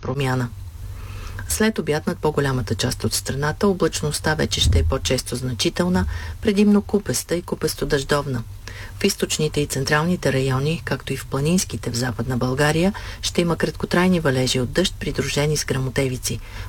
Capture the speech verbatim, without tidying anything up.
промяна. След обяд над по-голямата част от страната облачността вече ще е по-често значителна, предимно купеста и купесто-дъждовна. В източните и централните райони, както и в планинските в Западна България, ще има краткотрайни валежи от дъжд, придружени с гръмотевици.